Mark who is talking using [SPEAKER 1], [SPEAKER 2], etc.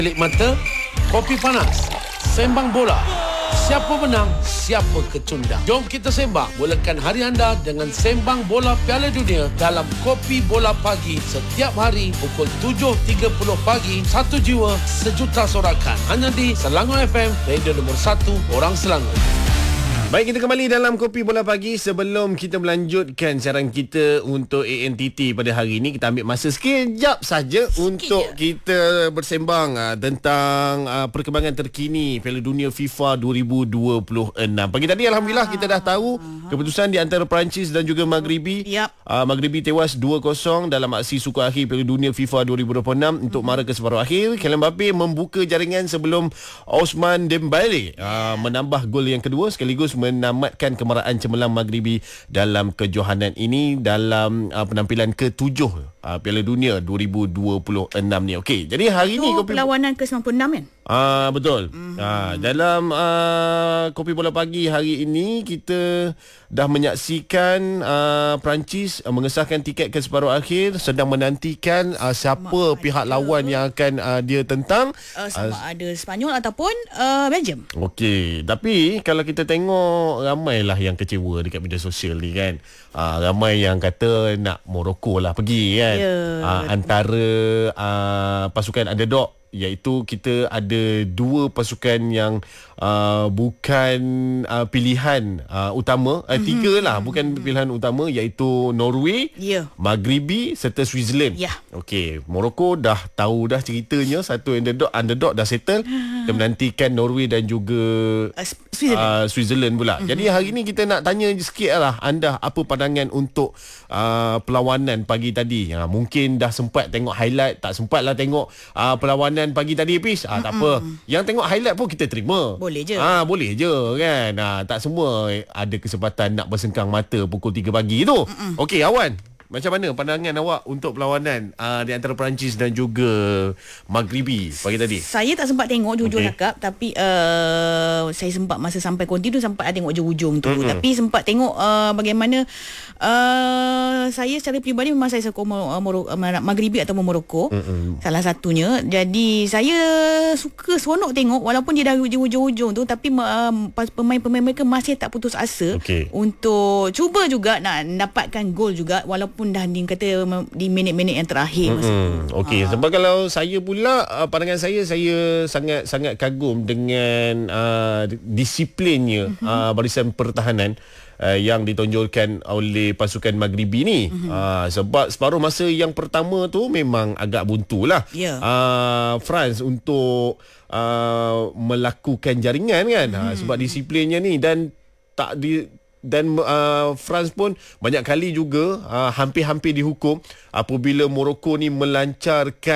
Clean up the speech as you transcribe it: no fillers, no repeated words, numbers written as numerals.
[SPEAKER 1] Pelik mata, kopi panas, sembang bola. Siapa menang, siapa kecundang. Jom kita sembang. Mulakan hari anda dengan sembang bola Piala Dunia dalam Kopi Bola Pagi setiap hari pukul 7.30 pagi. Satu jiwa, sejuta sorakan. Hanya di Selangor FM, radio nombor 1 orang Selangor.
[SPEAKER 2] Baik, kita kembali dalam Kopi Bola Pagi. Sebelum kita melanjutkan siaran kita untuk ANTT pada hari ini, kita ambil masa sekejap saja untuk kita bersembang tentang perkembangan terkini Piala Dunia FIFA 2026. Pagi tadi Alhamdulillah kita dah tahu keputusan di antara Perancis dan juga Maghribi. Maghribi tewas 2-0 dalam aksi suku akhir Piala Dunia FIFA 2026 untuk mara ke separuh akhir. Kylian Mbappe membuka jaringan sebelum Ousmane Dembélé menambah gol yang kedua, sekaligus menamatkan kemarahan cemerlang Maghribi dalam kejohanan ini dalam penampilan ke-7 Piala Dunia 2026 ni. Okey, jadi hari ni
[SPEAKER 3] perlawanan ke-96 kan?
[SPEAKER 2] Betul. Dalam Kopi Bola Pagi hari ini kita dah menyaksikan Perancis mengesahkan tiket ke separuh akhir, sedang menantikan siapa pihak lawan yang akan dia tentang,
[SPEAKER 3] sama ada Sepanyol ataupun Belgium.
[SPEAKER 2] Okey, tapi kalau kita tengok, ramailah yang kecewa dekat media sosial ni kan. Ramai yang kata nak Morocco lah pergi kan. Antara pasukan underdog, iaitu kita ada dua pasukan yang bukan pilihan utama, tiga lah bukan pilihan utama, iaitu Norway, Maghribi serta Switzerland. Okey, Morocco dah tahu dah ceritanya, satu underdog dah settle. Kita menantikan Norway dan juga Switzerland pula. Jadi hari ni kita nak tanya sikit lah, anda apa pandangan untuk perlawanan pagi tadi? Mungkin dah sempat tengok highlight, tak sempat lah tengok perlawanan pagi tadi, Pis. Tak apa. Yang tengok highlight pun kita terima.
[SPEAKER 3] Boleh je.
[SPEAKER 2] Boleh je kan. Tak semua ada kesempatan nak bersengkang mata pukul 3 pagi tu. Okey, Awan, macam mana pandangan awak untuk perlawanan di antara Perancis dan juga Maghribi pagi tadi?
[SPEAKER 3] Saya tak sempat tengok jujur cakap, tapi saya sempat masa sampai konti tu sempat ada tengok hujung tu. Tapi sempat tengok bagaimana saya secara peribadi memang saya suka Maghribi atau Morocco, salah satunya. Jadi saya suka seronok tengok walaupun dia dah hujung-hujung tu, tapi pemain-pemain mereka masih tak putus asa untuk cuba juga nak dapatkan gol juga, walaupun dah dikata di minit-minit yang terakhir masa tu.
[SPEAKER 2] Okey, sebab kalau saya pula, pandangan saya sangat kagum dengan disiplinnya barisan pertahanan yang ditonjolkan oleh pasukan Maghribi ni. Sebab separuh masa yang pertama tu memang agak buntu lah. France untuk melakukan jaringan kan, sebab disiplinnya ni, dan France pun banyak kali juga hampir-hampir dihukum apabila Morocco ni melancarkan